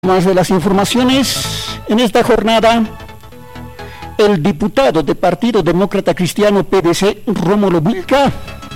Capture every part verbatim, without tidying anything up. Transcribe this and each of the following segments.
Más de las informaciones en esta jornada, el diputado del Partido Demócrata Cristiano P D C, Rómulo Vilca,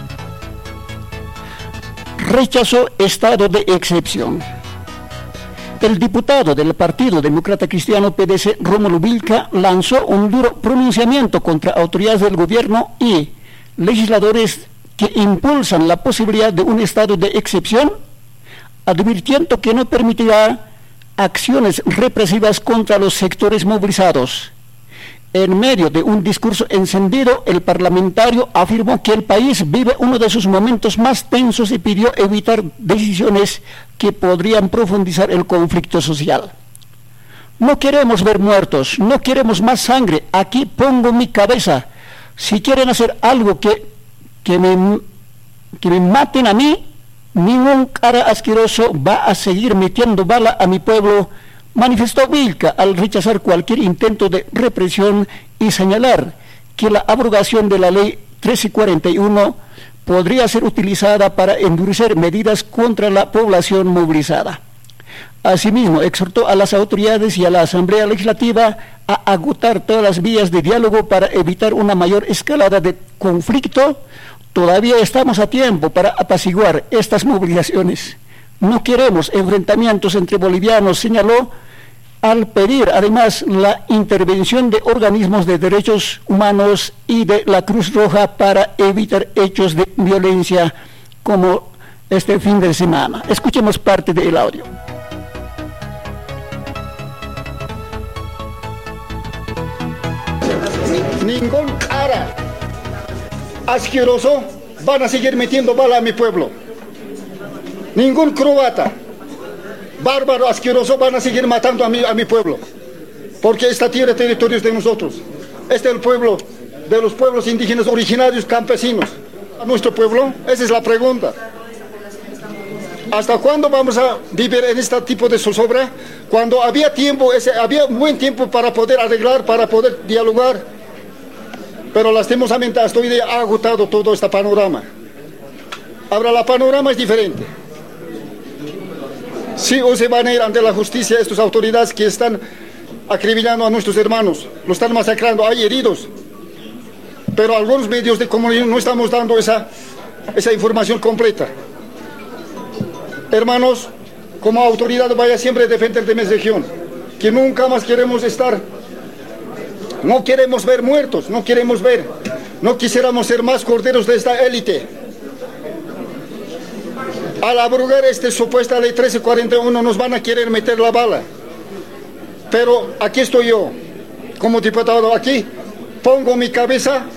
rechazó estado de excepción. El diputado del Partido Demócrata Cristiano P D C, Rómulo Vilca, lanzó un duro pronunciamiento contra autoridades del gobierno y legisladores que impulsan la posibilidad de un estado de excepción, advirtiendo que no permitirá acciones represivas contra los sectores movilizados. En medio de un discurso encendido, el parlamentario afirmó que el país vive uno de sus momentos más tensos y pidió evitar decisiones que podrían profundizar el conflicto social. No queremos ver muertos, no queremos más sangre, aquí pongo mi cabeza. Si quieren hacer algo que, que, me, que me maten a mí, ningún cara asqueroso va a seguir metiendo bala a mi pueblo, manifestó Vilca al rechazar cualquier intento de represión y señalar que la abrogación de la ley trece cuarenta y uno podría ser utilizada para endurecer medidas contra la población movilizada. Asimismo, exhortó a las autoridades y a la Asamblea Legislativa a agotar todas las vías de diálogo para evitar una mayor escalada de conflicto. Todavía estamos a tiempo para apaciguar estas movilizaciones. No queremos enfrentamientos entre bolivianos, señaló, al pedir además la intervención de organismos de derechos humanos y de la Cruz Roja para evitar hechos de violencia como este fin de semana. Escuchemos parte del audio. Ningún cara asqueroso van a seguir metiendo bala a mi pueblo. Ningún croata bárbaro asqueroso van a seguir matando a mi, a mi pueblo, porque esta tierra es territorio de nosotros. Este es el pueblo de los pueblos indígenas originarios campesinos. ¿A nuestro pueblo? Esa es la pregunta. ¿Hasta cuándo vamos a vivir en este tipo de zozobra? Cuando había tiempo, ese, había buen tiempo para poder arreglar, para poder dialogar. Pero lastimosamente hasta hoy día ha agotado todo este panorama. Ahora la panorama es diferente. Sí o se van a ir ante la justicia estas autoridades que están acribillando a nuestros hermanos, lo están masacrando, hay heridos. Pero algunos medios de comunicación no estamos dando esa, esa información completa. Hermanos, como autoridad vaya siempre a defender de mi región, que nunca más queremos estar. No queremos ver muertos, no queremos ver, no quisiéramos ser más corderos de esta élite. Al abrogar esta supuesta ley trece cuarenta y uno nos van a querer meter la bala. Pero aquí estoy yo, como diputado aquí, pongo mi cabeza.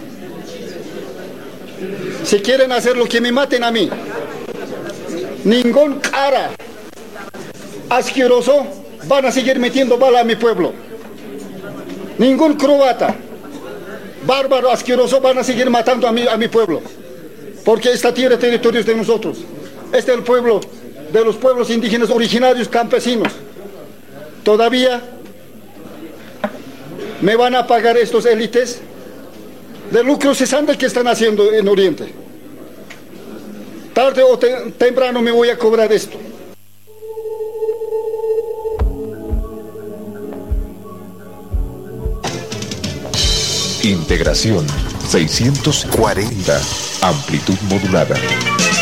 Si quieren hacer lo que me maten a mí. Ningún cara asqueroso van a seguir metiendo bala a mi pueblo. Ningún croata bárbaro asqueroso van a seguir matando a mi, a mi pueblo, porque esta tierra es territorio de nosotros. Este es el pueblo de los pueblos indígenas originarios campesinos. Todavía me van a pagar estos élites de lucro cesante que están haciendo en Oriente. Tarde o te temprano me voy a cobrar esto. Integración seiscientos cuarenta, amplitud modulada.